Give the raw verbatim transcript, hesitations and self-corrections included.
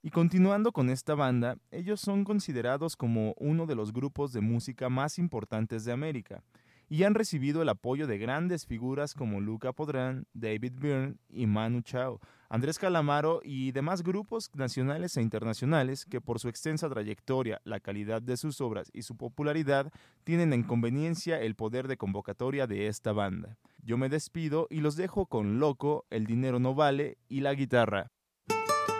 Y continuando con esta banda, ellos son considerados como uno de los grupos de música más importantes de América y han recibido el apoyo de grandes figuras como Luca Podrán, David Byrne y Manu Chao, Andrés Calamaro y demás grupos nacionales e internacionales que por su extensa trayectoria, la calidad de sus obras y su popularidad tienen en conveniencia el poder de convocatoria de esta banda. Yo me despido y los dejo con Loco, El dinero no vale y la guitarra.